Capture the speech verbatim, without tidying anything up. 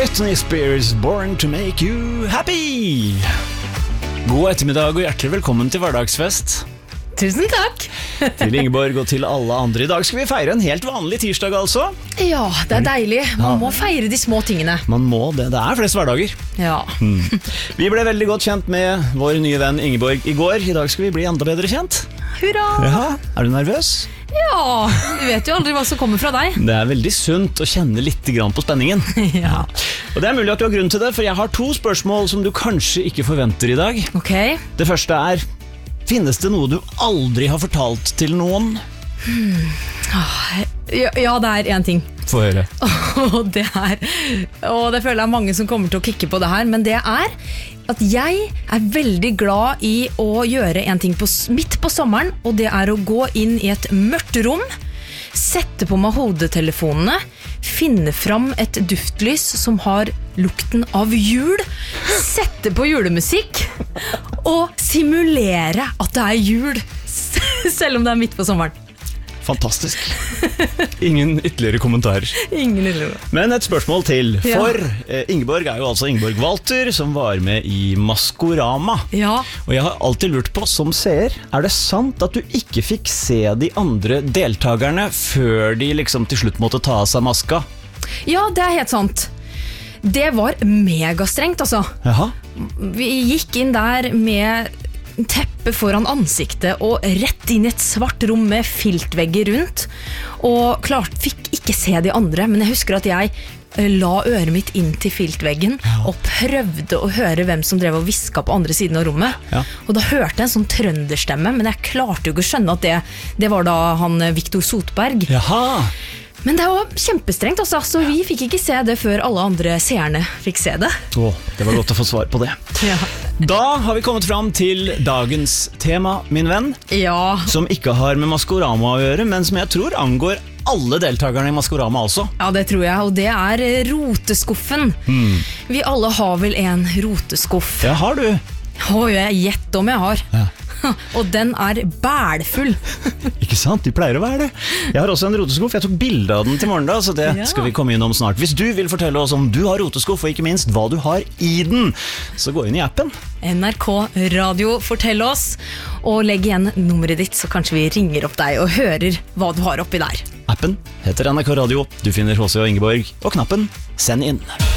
Britney Spears, Born to Make You Happy. God ettermiddag og hjertelig velkommen til hverdagsfest. Tusen takk. Til Ingeborg og til alle andre. I dag skal vi feire en helt vanlig tirsdag altså. Ja, det er deilig. Man må feire de små tingene. Man må det, det er flest hverdager. Ja. Mm. Vi ble veldig godt kjent med vår nye venn Ingeborg i går. I dag skal vi bli enda bedre kjent. Hurra! Ja, er du nervøs? Ja, du vet jo aldri hva som kommer fra deg. Det er veldig sunt å kjenne litt grann på spenningen. Ja. Og det er mulig at du har grunn til det, for jeg har to spørsmål som du kanskje ikke forventer i dag. Ok. Det første er, finnes det noe du aldri har fortalt til noen? Hmm. Ja, ja, det er en ting. Få høre. Og det er, og det føler jeg mange som kommer til å klikke på det her, men det er at jeg er veldig glad i å gjøre en ting på, midt på sommeren, og det er å gå inn i et mørkt rom, sette på meg hodetelefonene, finne fram et duftlys som har lukten av jul, sette på julemusikk, og simulere at det er jul, selv om det er midt på sommeren. Fantastisk. Ingen ytterligere kommentarer. Ingen ytterligere. Men et spørsmål til. Ja. For eh, Ingeborg er jo altså Ingeborg Walter, som var med i Maskorama. Ja. Og jeg har alltid lurt på, som seer, er det sant at du ikke fikk se de andre deltakerne før de liksom til slutt måtte ta av seg maska? Ja, det er helt sant. Det var megastrengt, altså. Jaha. Vi gikk inn der med teppe foran ansiktet og rett inn i et svart rom med filtvegger rundt, og klart fikk ikke se de andre, men jeg husker at jeg la øret mitt inn til filtveggen og prøvde å høre hvem som drev og visket på andre siden av rommet. Ja. Og da hørte jeg en sånn trønderstemme, men jeg klarte jo ikke å skjønne at det, det var da han Victor Sotberg. Jaha. Men det var kjempestrengt også, så vi fikk ikke se det før alle andre seerne fikk se det. Åh, det var godt å få svar på det. Ja. Da har vi kommet fram til dagens tema, min venn, Ja. som ikke har med Maskorama å gjøre, men som jeg tror angår alle deltakerne i Maskorama også. Ja, det tror jeg, og det er roteskuffen. Mm. Vi alle har vel en roteskuff. Det har du. Å, jeg gjett om jeg har. Ja. Og den er bælfull. Ikke sant? De pleier å være det. Jeg har også en roteskuff. Jeg tok bilde av den til morgen da, så det Ja. skal vi komme innom snart. Hvis du vil fortelle oss om du har roteskuff, og ikke minst hva du har i den, så gå inn i appen. N R K Radio, fortell oss, og legg igjen nummeret ditt, så kanskje vi ringer opp deg og hører hva du har oppi der. Appen heter N R K Radio. Du finner H C og Ingeborg, og knappen Send inn.